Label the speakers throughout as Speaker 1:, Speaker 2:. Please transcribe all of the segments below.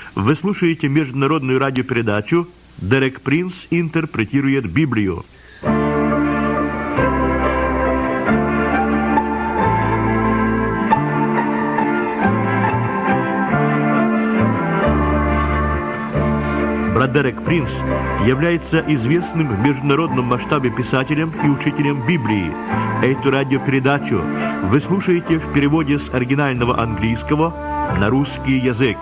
Speaker 1: Вы слушаете международную радиопередачу «Дерек Принц интерпретирует Библию». Брат Дерек Принц является известным в международном масштабе писателем и учителем Библии. Эту радиопередачу вы слушаете в переводе с оригинального английского на русский язык.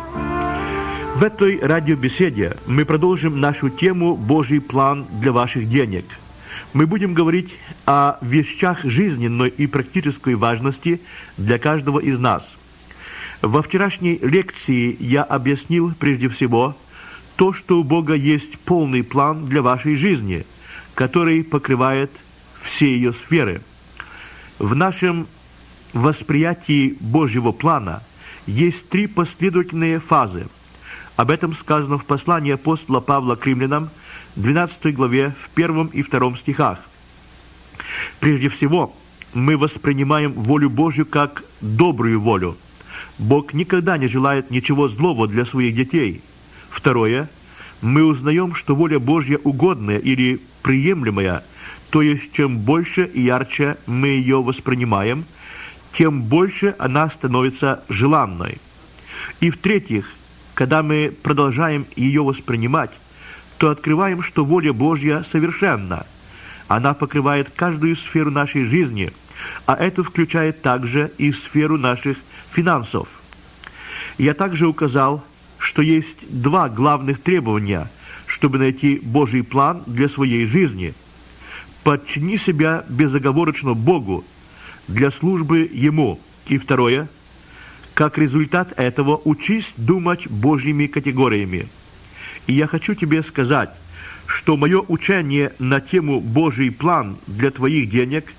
Speaker 1: В этой радиобеседе мы продолжим нашу тему «Божий план для ваших денег». Мы будем говорить о вещах жизненной и практической важности для каждого из нас. Во вчерашней лекции я объяснил прежде всего то, что у Бога есть полный план для вашей жизни, который покрывает все ее сферы. В нашем восприятии Божьего плана есть три последовательные фазы. Об этом сказано в послании апостола Павла к римлянам, 12 главе, в 1 и 2 стихах. Прежде всего, мы воспринимаем волю Божью как добрую волю. Бог никогда не желает ничего злого для своих детей. Второе, мы узнаем, что воля Божья угодная или приемлемая, то есть чем больше и ярче мы ее воспринимаем, тем больше она становится желанной. И в-третьих, когда мы продолжаем ее воспринимать, то открываем, что воля Божья совершенна. Она покрывает каждую сферу нашей жизни, а это включает также и сферу наших финансов. Я также указал, что есть два главных требования, чтобы найти Божий план для своей жизни. Подчини себя безоговорочно Богу для службы Ему. И второе, как результат этого учись думать Божьими категориями. И я хочу тебе сказать, что мое учение на тему «Божий план для твоих денег»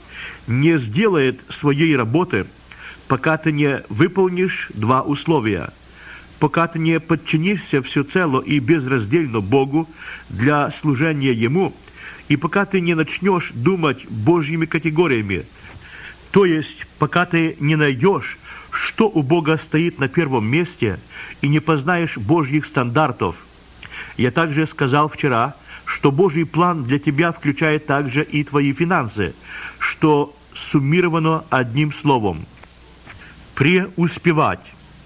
Speaker 1: не сделает своей работы, пока ты не выполнишь два условия. Пока ты не подчинишься всецело и безраздельно Богу для служения Ему, и пока ты не начнешь думать Божьими категориями, то есть пока ты не найдешь, что у Бога стоит на первом месте, и не познаешь Божьих стандартов. Я также сказал вчера, что Божий план для тебя включает также и твои финансы, что суммировано одним словом – преуспевать.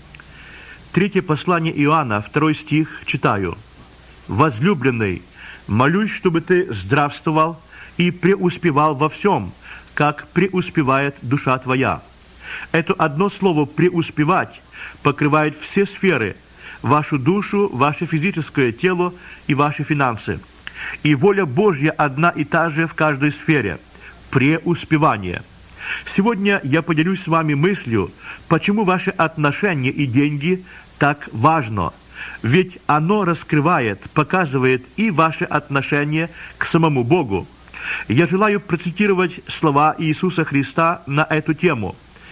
Speaker 1: Третье послание Иоанна, 2 стих, читаю. «Возлюбленный, молюсь, чтобы ты здравствовал и преуспевал во всем, как преуспевает душа твоя». Это одно слово «преуспевать» покрывает все сферы – вашу душу, ваше физическое тело и ваши финансы. И воля Божья одна и та же в каждой сфере – преуспевание. Сегодня я поделюсь с вами мыслью, почему ваши отношения и деньги так важно. Ведь оно раскрывает, показывает и ваши отношения к самому Богу. Я желаю процитировать слова Иисуса Христа на эту тему.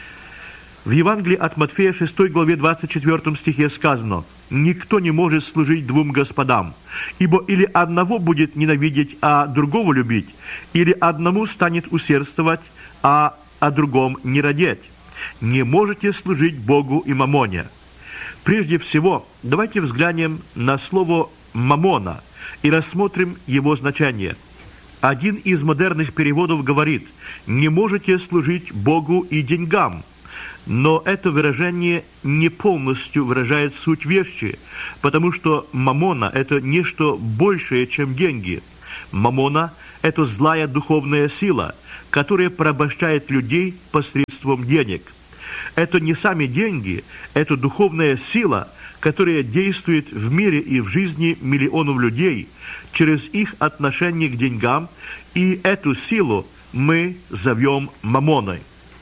Speaker 1: В Евангелии от Матфея 6 главе 24 стихе сказано: «Никто не может служить двум господам, ибо или одного будет ненавидеть, а другого любить, или одному станет усердствовать, а о другом не радеть. Не можете служить Богу и мамоне». Прежде всего, давайте взглянем на слово «мамона» и рассмотрим его значение. Один из модерных переводов говорит: «Не можете служить Богу и деньгам». Но это выражение не полностью выражает суть вещи, потому что мамона – это нечто большее, чем деньги. Мамона – это злая духовная сила, которая порабощает людей посредством денег. Это не сами деньги, это духовная сила, которая действует в мире и в жизни миллионов людей через их отношение к деньгам, и эту силу мы зовем мамоной.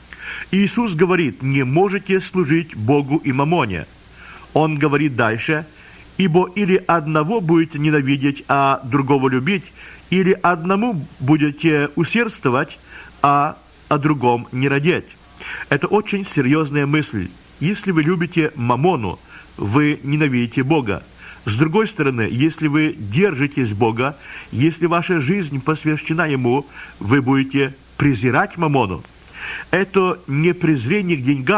Speaker 1: Иисус говорит: «Не можете служить Богу и мамоне». Он говорит дальше: «Ибо или одного будете ненавидеть, а другого любить, или одному будете усердствовать, а о другом не радеть». Это очень серьезная мысль. Если вы любите мамону, вы ненавидите Бога. С другой стороны, если вы держитесь Бога, если ваша жизнь посвящена Ему, вы будете презирать мамону. Это не презрение к деньгам,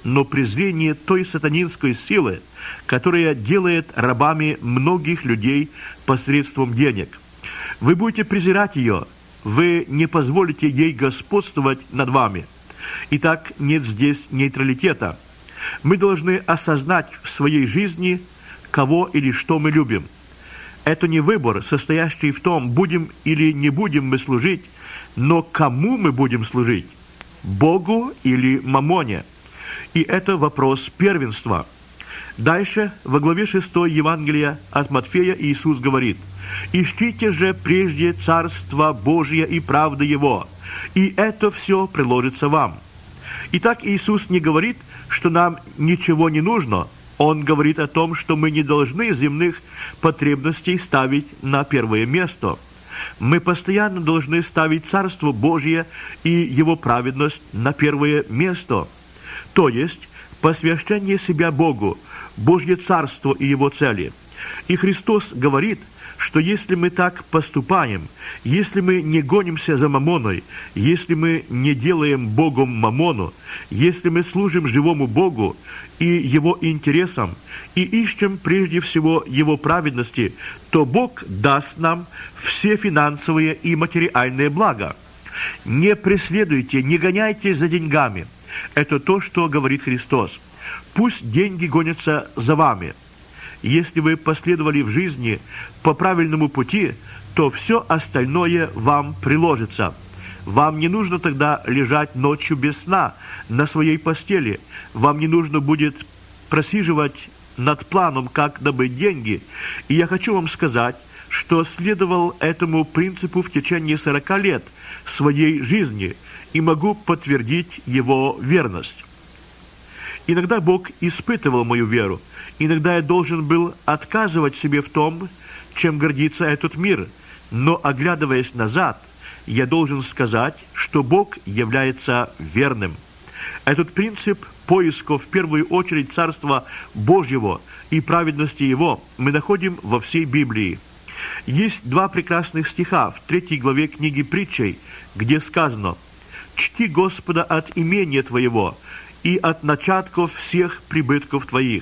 Speaker 1: но презрение той сатанинской силы, которая делает рабами многих людей посредством денег. Вы будете презирать ее, вы не позволите ей господствовать над вами. Итак, нет здесь нейтралитета. Мы должны осознать в своей жизни, кого или что мы любим. Это не выбор, состоящий в том, будем или не будем мы служить, но кому мы будем служить? Богу или мамоне? И это вопрос первенства. Дальше, во главе 6 Евангелия от Матфея Иисус говорит: «Ищите же прежде Царство Божие и правды Его, и это все приложится вам». Итак, Иисус не говорит, что нам ничего не нужно. Он говорит о том, что мы не должны земных потребностей ставить на первое место. Мы постоянно должны ставить Царство Божие и Его праведность на первое место. То есть, посвящение себя Богу, Божье Царство и Его цели. И Христос говорит, что если мы так поступаем, если мы не гонимся за мамоной, если мы не делаем Богом мамону, если мы служим живому Богу и Его интересам, и ищем прежде всего Его праведности, то Бог даст нам все финансовые и материальные блага. Не преследуйте, не гоняйтесь за деньгами. Это то, что говорит Христос. Пусть деньги гонятся за вами. Если вы последовали в жизни по правильному пути, то все остальное вам приложится. Вам не нужно тогда лежать ночью без сна на своей постели. Вам не нужно будет просиживать над планом, как добыть деньги. И я хочу вам сказать, что следовал этому принципу в течение 40 лет своей жизни и могу подтвердить его верность. Иногда Бог испытывал мою веру. Иногда я должен был отказывать себе в том, чем гордится этот мир. Но, оглядываясь назад, я должен сказать, что Бог является верным. Этот принцип поиска в первую очередь Царства Божьего и праведности Его мы находим во всей Библии. Есть 2 прекрасных стиха в 3 главе книги Притчей, где сказано: «Чти Господа от имения Твоего и от начатков всех прибытков Твоих.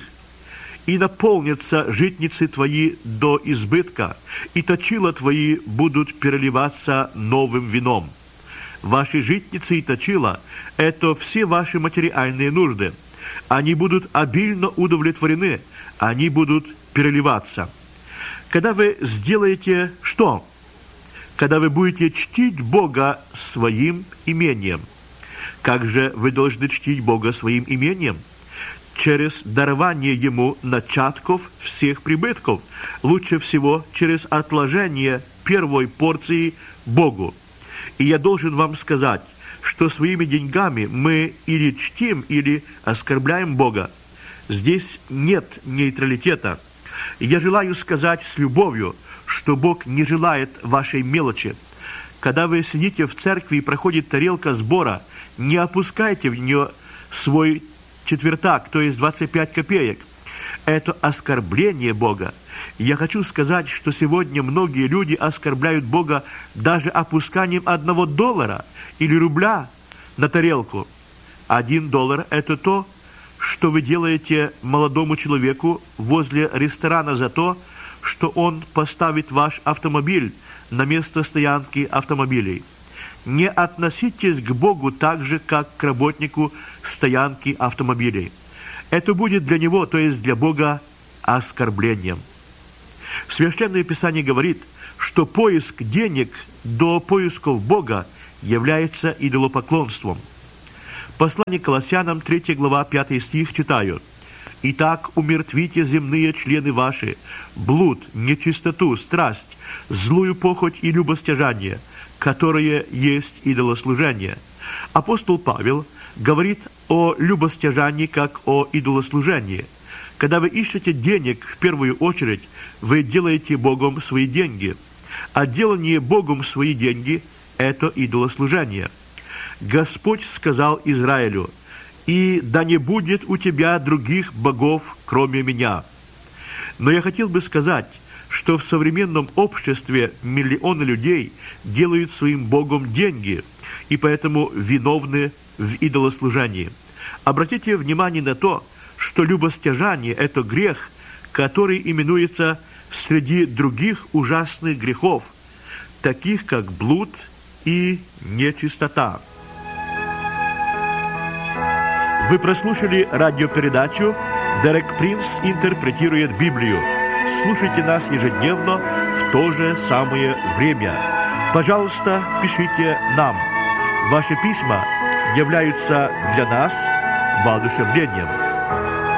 Speaker 1: И наполнятся житницы Твои до избытка, и точила Твои будут переливаться новым вином». Ваши житницы и точила – это все ваши материальные нужды. Они будут обильно удовлетворены, они будут переливаться. Когда вы сделаете что? Когда вы будете чтить Бога своим имением. Как же вы должны чтить Бога своим имением? Через дарование Ему начатков всех прибытков. Лучше всего через отложение первой порции Богу. И я должен вам сказать, что своими деньгами мы или чтим, или оскорбляем Бога. Здесь нет нейтралитета. Я желаю сказать с любовью, что Бог не желает вашей мелочи. Когда вы сидите в церкви и проходит тарелка сбора, не опускайте в нее свой четвертак, то есть 25 копеек. Это оскорбление Бога. Я хочу сказать, что сегодня многие люди оскорбляют Бога даже опусканием $1 или рубля на тарелку. $1 – это то, что вы делаете молодому человеку возле ресторана за то, что он поставит ваш автомобиль на место стоянки автомобилей. Не относитесь к Богу так же, как к работнику стоянки автомобилей. Это будет для него, то есть для Бога, оскорблением. Священное Писание говорит, что поиск денег до поисков Бога является идолопоклонством. Послание к Колоссянам, 3 глава, 5 стих, читаю: «Итак, умертвите земные члены ваши, блуд, нечистоту, страсть, злую похоть и любостяжание, которое есть идолослужение». Апостол Павел говорит о любостяжании как о идолослужении. Когда вы ищете денег, в первую очередь, вы делаете Богом свои деньги. А делание Богом свои деньги – это идолослужение. Господь сказал Израилю: «И да не будет у тебя других богов, кроме меня». Но я хотел бы сказать, что в современном обществе миллионы людей делают своим Богом деньги, и поэтому виновны в идолослужении. Обратите внимание на то, что любостяжание – это грех, который именуется среди других ужасных грехов, таких как блуд и нечистота. Вы прослушали радиопередачу «Дерек Принц интерпретирует Библию». Слушайте нас ежедневно в то же самое время. Пожалуйста, пишите нам. Ваши письма являются для нас воодушевлением.